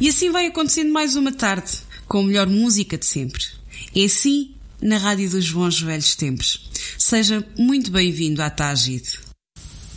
E assim vai acontecendo mais uma tarde, com a melhor música de sempre. É assim na Rádio dos Bons Velhos Tempos. Seja muito bem-vindo à Tágide.